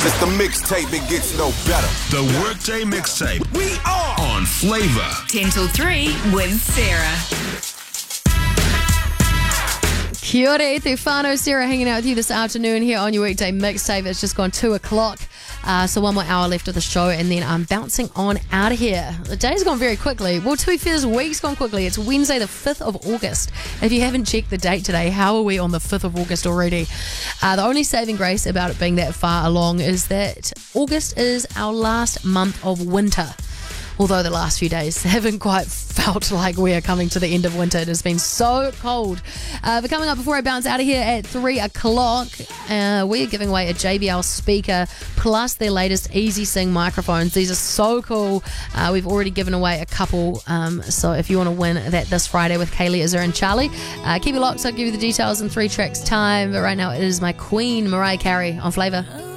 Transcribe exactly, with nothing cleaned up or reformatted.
It's the mixtape, it gets no better. The Workday Mixtape. We are on Flavor. ten till three with Sarah. Kia ora, e te whānau, Sarah hanging out with you this afternoon here on your Weekday Mixtape. It's just gone two o'clock, uh, so one more hour left of the show, and then I'm bouncing on out of here. The day's gone very quickly. Well, to be fair, this week's gone quickly. It's Wednesday the fifth of August. If you haven't checked the date today, how are we on the fifth of August already? Uh, the only saving grace about it being that far along is that August is our last month of winter. Although the last few days haven't quite felt like we are coming to the end of winter. It has been so cold. Uh, but coming up before I bounce out of here at three o'clock, uh, we're giving away a J B L speaker plus their latest Easy Sing microphones. These are so cool. Uh, we've already given away a couple. Um, so if you want to win that this Friday with Kaylee, Izzer and Charlie, uh, keep it locked. So I'll give you the details in three tracks time. But right now it is my queen, Mariah Carey, on Flavor.